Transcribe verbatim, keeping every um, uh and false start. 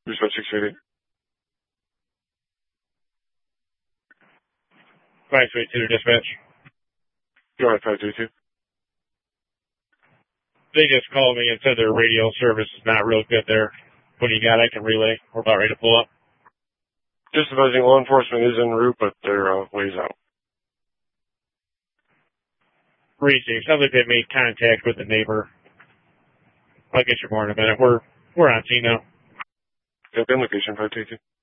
Dispatch six eighty. five three two dispatch. Go ahead, five three two. They just called me and said their radio service is not real good there. What do you got? I can relay. We're about ready to pull up. Just advising law enforcement is en route, but they're uh, ways out. Receive. Sounds like they made contact with the neighbor. I'll get you more in a minute. We're we're on scene now. Yep, in location five two two.